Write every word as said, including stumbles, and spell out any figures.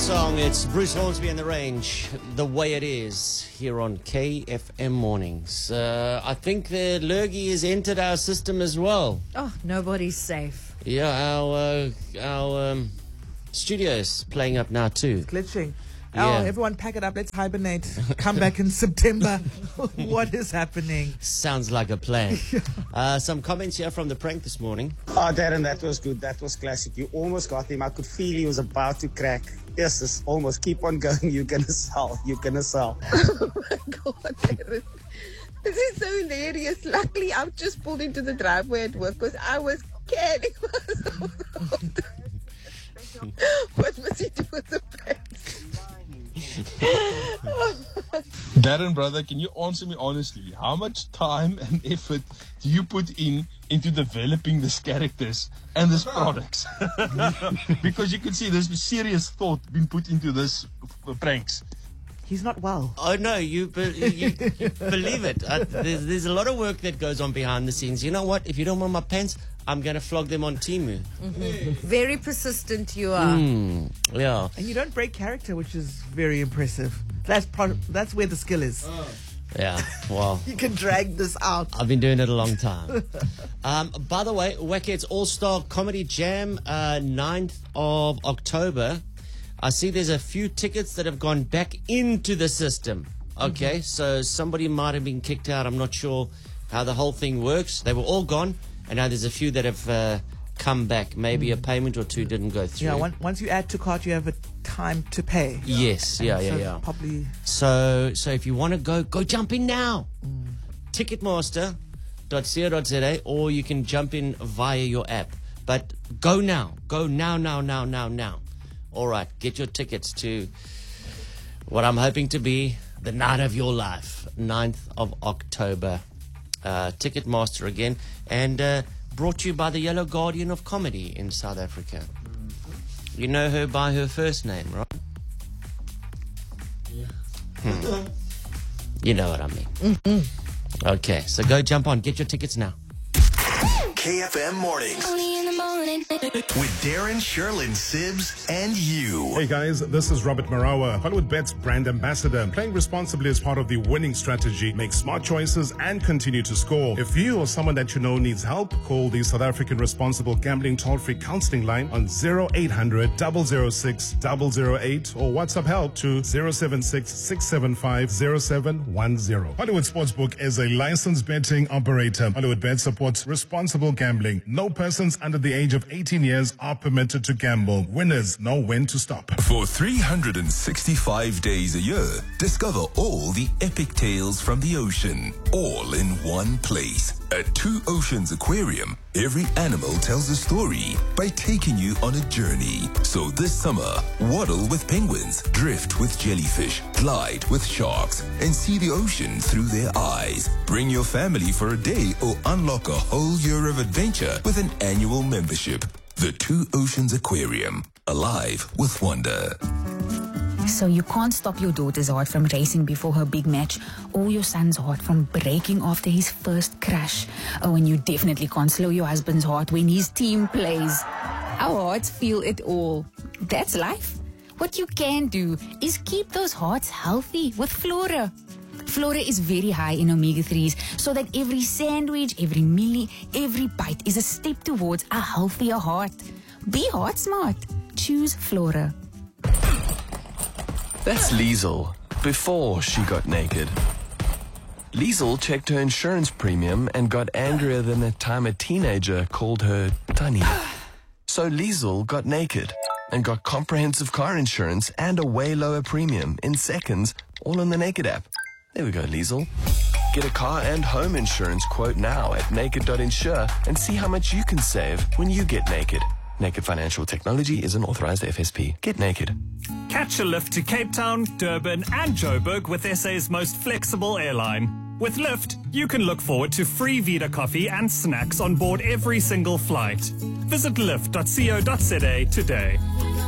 song. It's Bruce Hornsby and the Range, The Way It Is, here on K F M Mornings. Uh, I think the lurgy has entered our system as well. Oh, nobody's safe. Yeah, our uh, our um, studio's playing up now too. It's glitching. Yeah. Oh, everyone pack it up. Let's hibernate. Come back in September. What is happening? Sounds like a plan. uh, some comments here from the prank this morning. Oh, Darren, that was good. That was classic. You almost got him. I could feel he was about to crack. Yes, it's almost. Keep on going. You're going to sell. You're going to sell. Oh, my God, Darren. This is so hilarious. Luckily, I've just pulled into the driveway at work because I was scaring myself. What must he do with the pranks? Darren, brother, can you answer me honestly? How much time and effort do you put in into developing these characters and these products? Because you can see there's serious thought being put into this uh, pranks. He's not well. Oh, no, you, be, you, you believe it. Uh, there's, there's a lot of work that goes on behind the scenes. You know what? If you don't want my pants, I'm going to flog them on Temu. Mm-hmm. Very persistent you are. Mm, yeah. And you don't break character, which is very impressive. That's pro- that's where the skill is. Yeah, well, You can drag this out. I've been doing it a long time. um, by the way, Wackhead's All-Star Comedy Jam, uh, ninth of October. I see there's a few tickets that have gone back into the system. Okay, mm-hmm. So somebody might have been kicked out. I'm not sure how the whole thing works. They were all gone, and now there's a few that have uh, come back. Maybe mm. a payment or two didn't go through. Yeah, one, once you add to cart, you have a time to pay. Yes, yeah, yeah, so yeah. Probably. So, so if you want to go, go jump in now. Mm. ticketmaster dot co dot za, or you can jump in via your app. But go now. Go now, now, now, now, now. All right, get your tickets to what I'm hoping to be the night of your life, ninth of October. Uh, Ticketmaster again, and uh, brought to you by the Yellow Guardian of Comedy in South Africa. Mm-hmm. You know her by her first name, right? Yeah. Hmm. You know what I mean. Mm-hmm. Okay, so go jump on. Get your tickets now. K F M Mornings. Only in the morning. With Darren, Sherlyn, Sibs, and you. Hey guys, this is Robert Marawa, Hollywood Bet's brand ambassador. Playing responsibly is part of the winning strategy. Make smart choices and continue to score. If you or someone that you know needs help, call the South African Responsible Gambling Toll-Free Counseling Line on zero eight hundred, double oh six, double oh eight or WhatsApp help to zero seven six, six seven five, zero seven one zero. Hollywood Sportsbook is a licensed betting operator. Hollywood Bet supports responsible gambling. No persons under the age of eighteen years are permitted to gamble. Winners know when to stop. For three hundred sixty-five days a year, discover all the epic tales from the ocean, all in one place. At Two Oceans Aquarium, every animal tells a story by taking you on a journey. So this summer, waddle with penguins, drift with jellyfish, glide with sharks, and see the ocean through their eyes. Bring your family for a day or unlock a whole year of adventure with an annual membership. The Two Oceans Aquarium, alive with wonder. So you can't stop your daughter's heart from racing before her big match, or your son's heart from breaking after his first crash. Oh, and you definitely can't slow your husband's heart when his team plays. Our hearts feel it all. That's life. What you can do is keep those hearts healthy with Flora. Flora is very high in omega threes, so that every sandwich, every meal, every bite is a step towards a healthier heart. Be heart smart. Choose Flora. That's Liesel, before she got naked. Liesel checked her insurance premium and got angrier than the time a teenager called her Tunny. So Liesel got naked and got comprehensive car insurance and a way lower premium in seconds, all on the Naked app. There we go, Liesel. Get a car and home insurance quote now at naked dot insure and see how much you can save when you get naked. Naked Financial Technology is an authorized F S P. Get naked. Catch a lift to Cape Town, Durban and Joburg with S A's most flexible airline. With Lyft, you can look forward to free Vita coffee and snacks on board every single flight. Visit lyft dot co dot za today.